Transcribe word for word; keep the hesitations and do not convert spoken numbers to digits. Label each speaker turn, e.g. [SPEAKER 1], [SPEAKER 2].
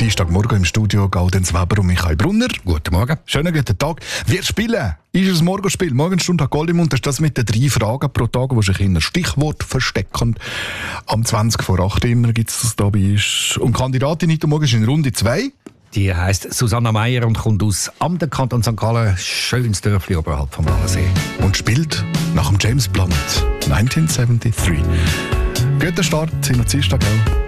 [SPEAKER 1] Dienstagmorgen im Studio Gaudenz Weber und Michael Brunner.
[SPEAKER 2] Guten Morgen.
[SPEAKER 1] Schönen guten Tag. Wir spielen. Ist es ein Morgenspiel? Morgenstunde Gold im Mund. Das ist das mit den drei Fragen pro Tag, wo sich in ein Stichwort verstecken. Am zwanzig vor acht immer gibt es das da bei uns. Und Kandidatin heute Morgen ist in Runde zwei.
[SPEAKER 2] Die heisst Susanna Meier und kommt aus Amden, Kanton Sankt Gallen, schönes Dörfli oberhalb vom Walensee.
[SPEAKER 1] Und spielt nach dem James Blunt neunzehnhundertdreiundsiebzig. Guter Start in der Dienstag auch.